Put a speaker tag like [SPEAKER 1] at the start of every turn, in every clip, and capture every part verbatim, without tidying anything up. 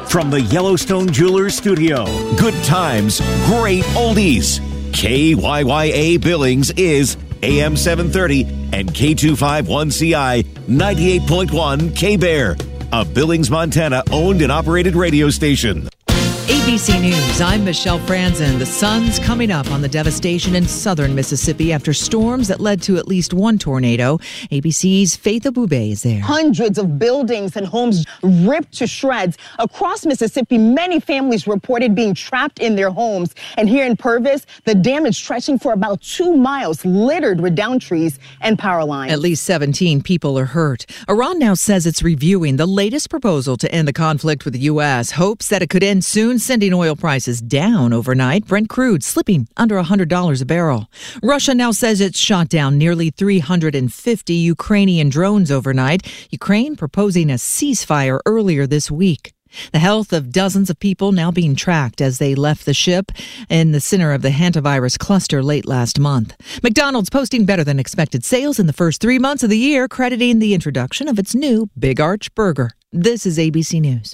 [SPEAKER 1] From the Yellowstone Jewelers Studio, good times, great oldies. K Y Y A Billings is A M seven thirty and K two fifty-one C I ninety-eight point one K-Bear, a Billings, Montana owned and operated radio station.
[SPEAKER 2] A B C News, I'm Michelle Franzen. The sun's coming up on the devastation in southern Mississippi after storms that led to at least one tornado. A B C's Faith Abube is there.
[SPEAKER 3] Hundreds of buildings and homes ripped to shreds. Across Mississippi, many families reported being trapped in their homes. And here in Purvis, the damage stretching for about two miles, littered with downed trees and power lines.
[SPEAKER 2] At least seventeen people are hurt. Iran now says it's reviewing the latest proposal to end the conflict with the U S. Hopes that it could end soon, sending oil prices down overnight. Brent crude slipping under one hundred dollars a barrel. Russia now says it's shot down nearly three hundred fifty Ukrainian drones overnight. Ukraine proposing a ceasefire earlier this week. The health of dozens of people now being tracked as they left the ship in the center of the hantavirus cluster late last month. McDonald's posting better than expected sales in the first three months of the year, crediting the introduction of its new Big Arch Burger. This is A B C News.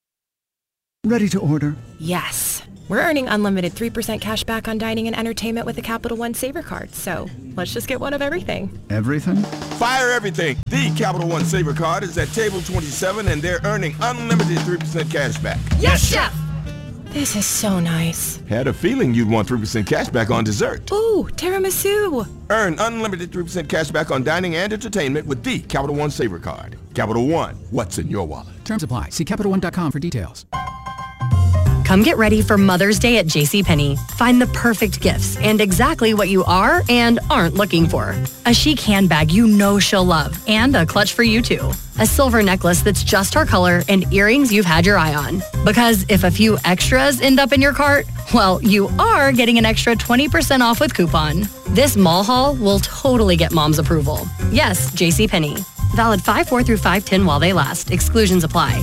[SPEAKER 4] Ready to order?
[SPEAKER 5] Yes. We're earning unlimited three percent cash back on dining and entertainment with the Capital One Saver Card. So let's just get one of everything.
[SPEAKER 4] Everything?
[SPEAKER 6] Fire everything. The Capital One Saver Card is at table twenty-seven, and they're earning unlimited three percent cash back.
[SPEAKER 5] Yes, Chef! This is so nice.
[SPEAKER 6] Had a feeling you'd want three percent cash back on dessert.
[SPEAKER 5] Ooh, tiramisu.
[SPEAKER 6] Earn unlimited three percent cash back on dining and entertainment with the Capital One Saver Card. Capital One, what's in your wallet?
[SPEAKER 4] Terms apply. See Capital One dot com for details.
[SPEAKER 7] Come get ready for Mother's Day at JCPenney. Find the perfect gifts and exactly what you are and aren't looking for. A chic handbag you know she'll love, and a clutch for you too. A silver necklace that's just her color, and earrings you've had your eye on. Because if a few extras end up in your cart, well, you are getting an extra twenty percent off with coupon. This mall haul will totally get Mom's approval. Yes, JCPenney. Valid five four through five ten while they last. Exclusions apply.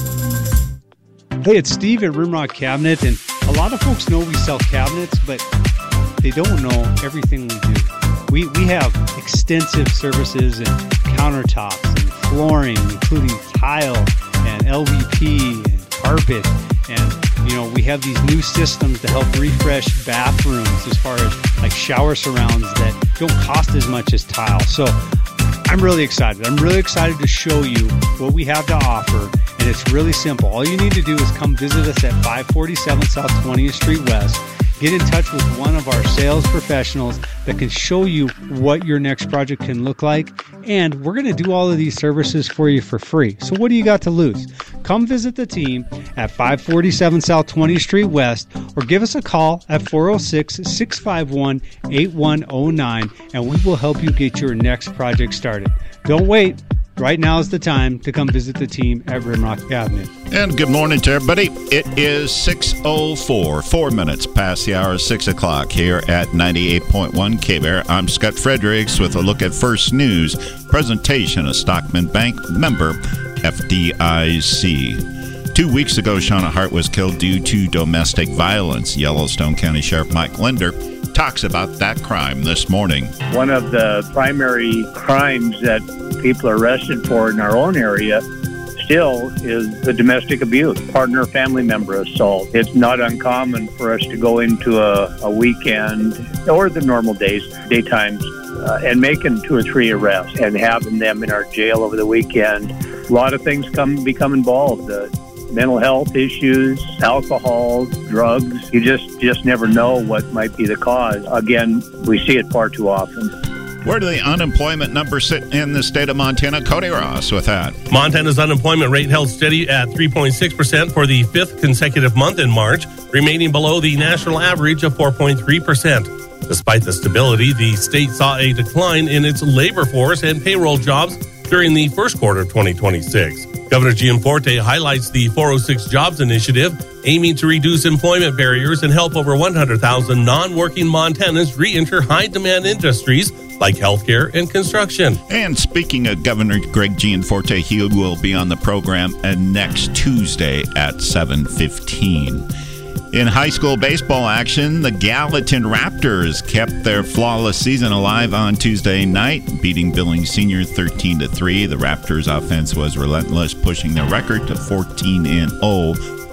[SPEAKER 8] Hey, it's Steve at Rimrock Cabinet, and a lot of folks know we sell cabinets, but they don't know everything we do. We we have extensive services in countertops and flooring, including tile and L V P and carpet, and you know we have these new systems to help refresh bathrooms as far as like shower surrounds that don't cost as much as tile. So I'm really excited. I'm really excited to show you what we have to offer. And it's really simple. All you need to do is come visit us at five forty-seven South twentieth Street West. Get in touch with one of our sales professionals that can show you what your next project can look like. And we're going to do all of these services for you for free. So what do you got to lose? Come visit the team at five forty-seven South twentieth Street West, or give us a call at four oh six, six five one, eight one oh nine, and we will help you get your next project started. Don't wait. Right now is the time to come visit the team at Rimrock Cabinet.
[SPEAKER 9] And good morning to everybody. It is six oh four, four minutes past the hour of six o'clock here at ninety-eight point one K-Bear. I'm Scott Fredericks with a look at First News, presentation of Stockman Bank, member F D I C. Two weeks ago, Shauna Hart was killed due to domestic violence. Yellowstone County Sheriff Mike Linder talks about that crime this morning.
[SPEAKER 10] One of the primary crimes that people are arrested for in our own area still is the domestic abuse, partner family member assault. It's not uncommon for us to go into a, a weekend or the normal days, daytimes, uh, and making two or three arrests and having them in our jail over the weekend. A lot of things come become involved. Uh, mental health issues, alcohol, drugs. You just, just never know what might be the cause. Again, we see it far too often.
[SPEAKER 9] Where do the unemployment numbers sit in the state of Montana? Cody Ross with that.
[SPEAKER 11] Montana's unemployment rate held steady at three point six percent for the fifth consecutive month in March, remaining below the national average of four point three percent. Despite the stability, the state saw a decline in its labor force and payroll jobs during the first quarter of twenty twenty-six. Governor Gianforte highlights the four oh six Jobs Initiative, aiming to reduce employment barriers and help over one hundred thousand non-working Montanans re-enter high-demand industries like healthcare and construction.
[SPEAKER 9] And speaking of Governor Greg Gianforte, he will be on the program next Tuesday at seven fifteen. In high school baseball action, the Gallatin Raptors kept their flawless season alive on Tuesday night, beating Billings Senior thirteen to three. The Raptors offense was relentless, pushing their record to fourteen and oh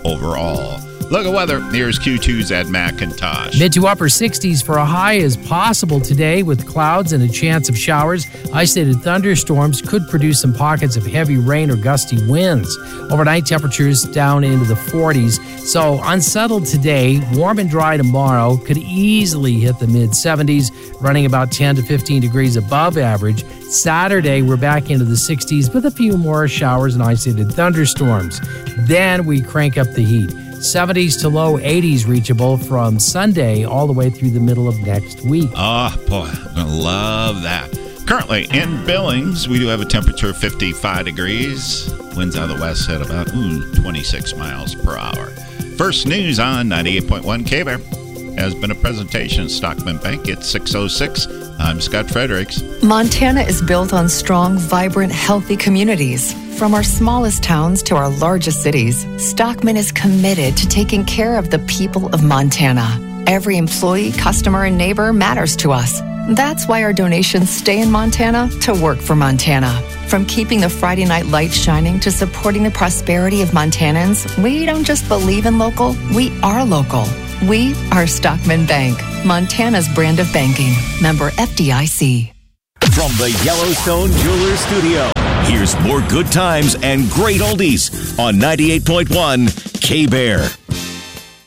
[SPEAKER 9] overall. Look at weather. Here's Q two's Ed McIntosh.
[SPEAKER 12] Mid to upper sixties for a high is possible today with clouds and a chance of showers. Isolated thunderstorms could produce some pockets of heavy rain or gusty winds. Overnight temperatures down into the forties. So unsettled today, warm and dry tomorrow, could easily hit the mid seventies, running about ten to fifteen degrees above average. Saturday, we're back into the sixties with a few more showers and isolated thunderstorms. Then we crank up the heat. seventies to low eighties reachable from Sunday all the way through the middle of next week.
[SPEAKER 9] Oh, boy, I'm going to love that. Currently in Billings, we do have a temperature of fifty-five degrees. Winds out of the west at about ooh, twenty-six miles per hour. First news on ninety-eight point one K-Bear has been a presentation of Stockman Bank at six oh six. I'm Scott Fredericks.
[SPEAKER 13] Montana is built on strong, vibrant, healthy communities. From our smallest towns to our largest cities, Stockman is committed to taking care of the people of Montana. Every employee, customer, and neighbor matters to us. That's why our donations stay in Montana to work for Montana. From keeping the Friday night lights shining to supporting the prosperity of Montanans, we don't just believe in local, we are local. We are Stockman Bank, Montana's brand of banking. Member F D I C.
[SPEAKER 1] From the Yellowstone Jewelers Studio, here's more good times and great oldies on ninety-eight point one K-Bear.